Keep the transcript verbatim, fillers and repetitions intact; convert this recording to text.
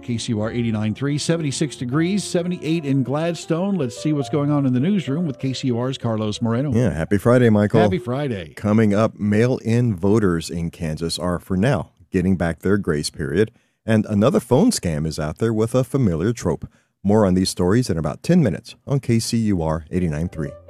K C U R eighty-nine point three, seventy-six degrees, seventy-eight in Gladstone. Let's see what's going on in the newsroom with K C U R's Carlos Moreno. Yeah, happy Friday, Michael. Happy Friday. Coming up, mail-in voters in Kansas are, for now, getting back their grace period. And another phone scam is out there with a familiar trope. More on these stories in about ten minutes on K C U R eighty-nine point three.